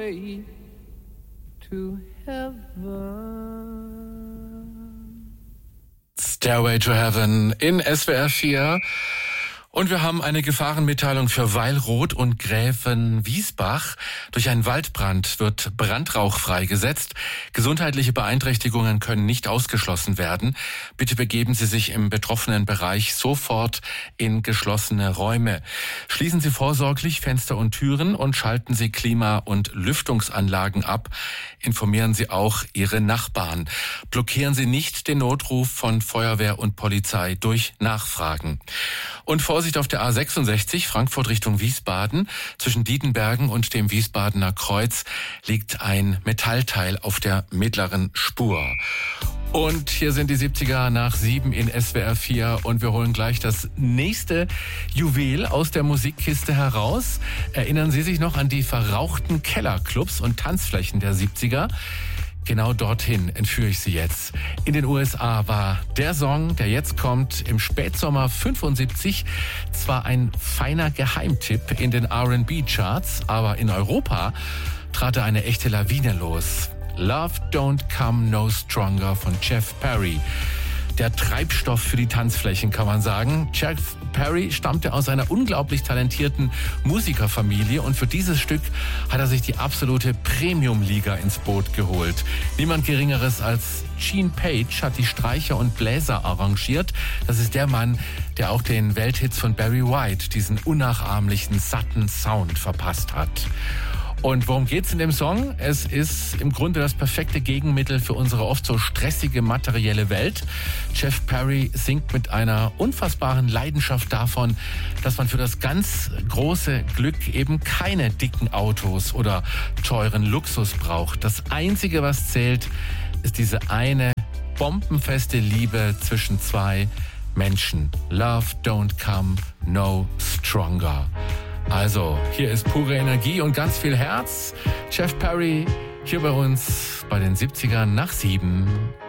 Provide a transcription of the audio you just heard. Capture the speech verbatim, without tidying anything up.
Stairway to Heaven. Stairway to Heaven in S W R vier. Und wir haben eine Gefahrenmitteilung für Weilroth und Gräfenwiesbach. Durch einen Waldbrand wird Brandrauch freigesetzt. Gesundheitliche Beeinträchtigungen können nicht ausgeschlossen werden. Bitte begeben Sie sich im betroffenen Bereich sofort in geschlossene Räume. Schließen Sie vorsorglich Fenster und Türen und schalten Sie Klima- und Lüftungsanlagen ab. Informieren Sie auch Ihre Nachbarn. Blockieren Sie nicht den Notruf von Feuerwehr und Polizei durch Nachfragen. Und Vorsicht auf der A sechsundsechzig, Frankfurt Richtung Wiesbaden. Zwischen Dietenbergen und dem Wiesbadener Kreuz liegt ein Metallteil auf der mittleren Spur. Und hier sind die siebziger nach sieben in S W R vier und wir holen gleich das nächste Juwel aus der Musikkiste heraus. Erinnern Sie sich noch an die verrauchten Kellerclubs und Tanzflächen der siebziger? Genau dorthin entführe ich Sie jetzt. In den U S A war der Song, der jetzt kommt, im Spätsommer fünfundsiebzig zwar ein feiner Geheimtipp in den R and B-Charts, aber in Europa trat er eine echte Lawine los. Love Don't Come No Stronger von Jeff Perry. Der Treibstoff für die Tanzflächen, kann man sagen. Jeff Perry stammte aus einer unglaublich talentierten Musikerfamilie und für dieses Stück hat er sich die absolute Premium-Liga ins Boot geholt. Niemand Geringeres als Gene Page hat die Streicher und Bläser arrangiert. Das ist der Mann, der auch den Welthits von Barry White, diesen unnachahmlichen, satten Sound verpasst hat. Und worum geht's in dem Song? Es ist im Grunde das perfekte Gegenmittel für unsere oft so stressige materielle Welt. Jeff Perry singt mit einer unfassbaren Leidenschaft davon, dass man für das ganz große Glück eben keine dicken Autos oder teuren Luxus braucht. Das Einzige, was zählt, ist diese eine bombenfeste Liebe zwischen zwei Menschen. Love don't come no stronger. Also, hier ist pure Energie und ganz viel Herz. Jeff Perry hier bei uns bei den siebzigern nach sieben.